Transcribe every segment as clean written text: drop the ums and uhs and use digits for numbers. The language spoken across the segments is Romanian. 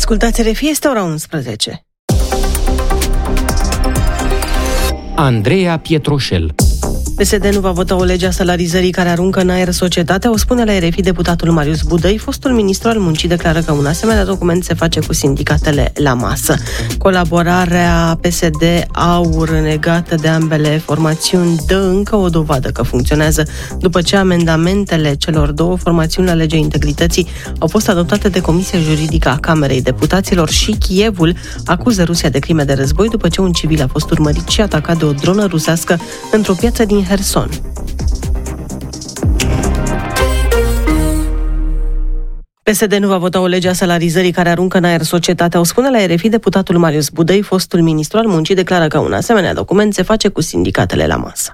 Ascultați RFI, este ora 11. Andreea Pietroșel. PSD nu va vota o lege a salarizării care aruncă în aer societatea, o spune la RFI deputatul Marius Budăi. Fostul ministru al muncii declară că un asemenea document se face cu sindicatele la masă. Colaborarea PSD-AUR negată de ambele formațiuni dă încă o dovadă că funcționează, după ce amendamentele celor două formațiuni la legea integrității au fost adoptate de Comisia Juridică a Camerei Deputaților și Kievul acuză Rusia de crime de război după ce un civil a fost urmărit și atacat de o dronă rusească într-o piață din Herson. PSD nu va vota o lege a salarizării care aruncă în aer societatea, o spune la RFI deputatul Marius Budăi. Fostul ministru al muncii declară că un asemenea document se face cu sindicatele la masă.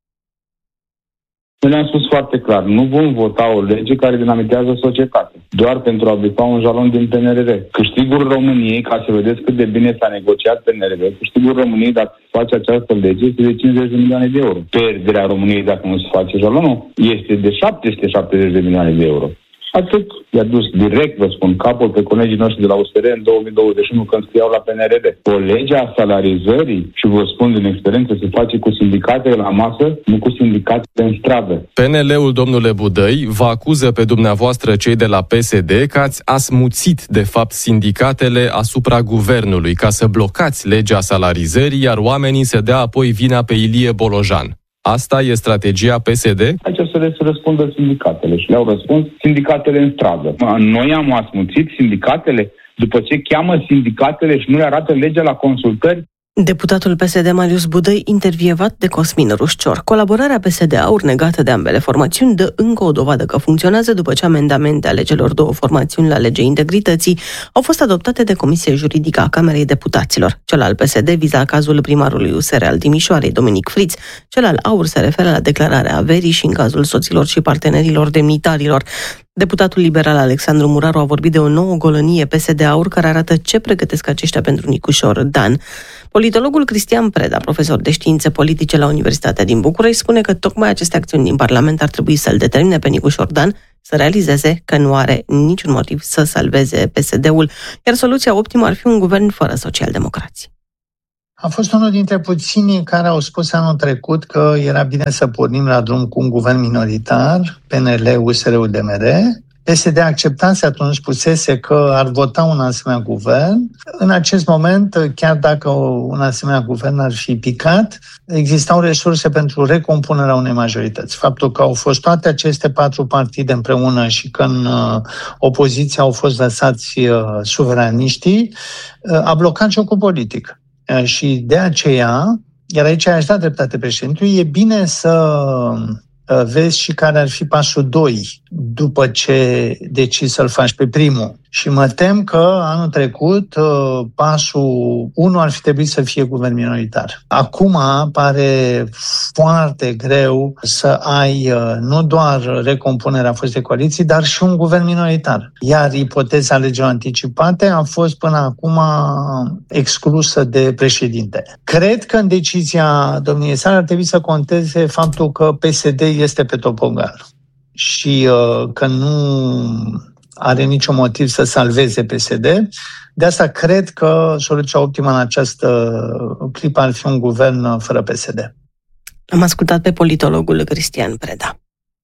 Noi ne-am spus foarte clar, nu vom vota o lege care dinamitează societatea, doar pentru a bipa un jalon din PNRR. Câștigul României, ca să vedeți cât de bine s-a negociat PNRR, câștigul României, dacă se face această lege, este de 50 de milioane de euro. Pierderea României, dacă nu se face jalonul, este de 770 de milioane de euro. Atât i-a dus direct, vă spun, capul pe colegii noștri de la USR în 2021 când scriau la PNRR. O lege a salarizării, și vă spun din experiență, se face cu sindicatele la masă, nu cu sindicatele în stradă. PNL-ul, domnule Budăi, vă acuză pe dumneavoastră, cei de la PSD, că ați asmuțit, de fapt, sindicatele asupra guvernului ca să blocați legea salarizării, iar oamenii să dea apoi vina pe Ilie Bolojan. Asta e strategia PSD? Aici să răspundă sindicatele și le-au răspuns sindicatele în stradă. Noi am asmuțit sindicatele după ce cheamă sindicatele și nu le arată legea la consultări? Deputatul PSD Marius Budăi, intervievat de Cosmin Rușcior. Colaborarea PSD-AUR negată de ambele formațiuni dă încă o dovadă că funcționează, după ce amendamente ale celor două formațiuni la legea integrității au fost adoptate de Comisia Juridică a Camerei Deputaților. Cel al PSD viza cazul primarului USR al Timișoarei, Dominic Friț. Cel al AUR se referă la declararea averii și în cazul soților și partenerilor demnitarilor. Deputatul liberal Alexandru Muraru a vorbit de o nouă golănie PSD-AUR care arată ce pregătesc aceștia pentru Nicușor Dan. Politologul Cristian Preda, profesor de științe politice la Universitatea din București, spune că tocmai aceste acțiuni din Parlament ar trebui să-l determine pe Nicușor Dan să realizeze că nu are niciun motiv să salveze PSD-ul, iar soluția optimă ar fi un guvern fără socialdemocrați. Am fost unul dintre puținii care au spus anul trecut că era bine să pornim la drum cu un guvern minoritar, PNL, USR, UDMR. PSD acceptase atunci, spusese că ar vota un asemenea guvern. În acest moment, chiar dacă un asemenea guvern ar fi picat, existau resurse pentru recompunerea unei majorități. Faptul că au fost toate aceste patru partide împreună și că în opoziție au fost lăsați suveraniștii, a blocat jocul politic. Și de aceea, iar aici aș da dreptate președintelui, e bine să vezi și care ar fi pasul 2 după ce decizi să-l faci pe primul. Și mă tem că anul trecut pasul 1 ar fi trebuit să fie guvern minoritar. Acum pare foarte greu să ai nu doar recompunerea fostei coaliții, dar și un guvern minoritar. Iar ipoteza alegerilor anticipate a fost până acum exclusă de președinte. Cred că în decizia domniei sale ar trebui să conteze faptul că PSD este pe topogal și că nu are niciun motiv să salveze PSD. De asta cred că soluția optimă în această clipă ar fi un guvern fără PSD. Am ascultat pe politologul Cristian Preda.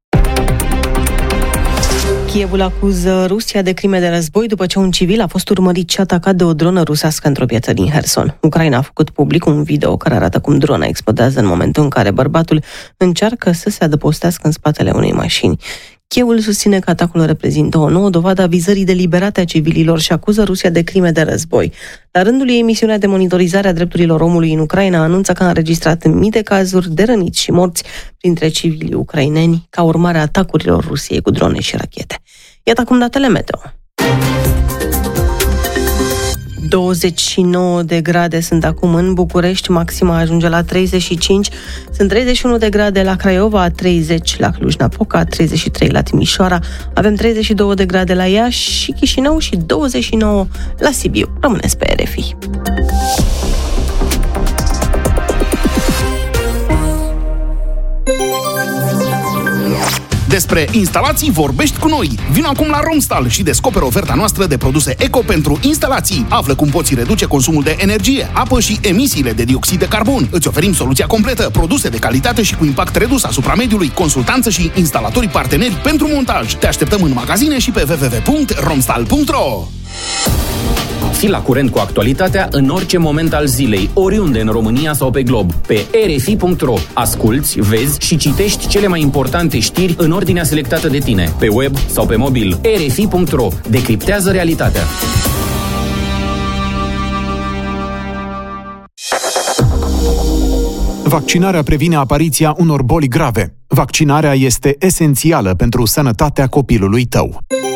Kievul acuză Rusia de crime de război după ce un civil a fost urmărit și atacat de o dronă rusească într-o piață din Herson. Ucraina a făcut public un video care arată cum drona explodează în momentul în care bărbatul încearcă să se adăpostească în spatele unei mașini. Kievul susține că atacul reprezintă o nouă dovadă a vizării deliberate a civililor și acuză Rusia de crime de război. La rândul ei, misiunea de monitorizare a drepturilor omului în Ucraina anunță că a înregistrat mii de cazuri de răniți și morți printre civilii ucraineni ca urmare a atacurilor Rusiei cu drone și rachete. Iată acum datele meteo. 29 de grade sunt acum în București, maxima ajunge la 35, sunt 31 de grade la Craiova, 30 la Cluj-Napoca, 33 la Timișoara, avem 32 de grade la Iași și Chișinău și 29 la Sibiu. Rămâneți pe RFI. De Despre instalații vorbești cu noi. Vino acum la Romstal și descoperă oferta noastră de produse eco pentru instalații. Află cum poți reduce consumul de energie, apă și emisiile de dioxid de carbon. Îți oferim soluția completă, produse de calitate și cu impact redus asupra mediului, consultanță și instalatori parteneri pentru montaj. Te așteptăm în magazine și pe www.romstal.ro. Fii la curent cu actualitatea în orice moment al zilei, oriunde în România sau pe glob. Pe rfi.ro asculți, vezi și citești cele mai importante știri în ordinea selectată de tine, pe web sau pe mobil. rfi.ro decriptează realitatea. Vaccinarea previne apariția unor boli grave. Vaccinarea este esențială pentru sănătatea copilului tău.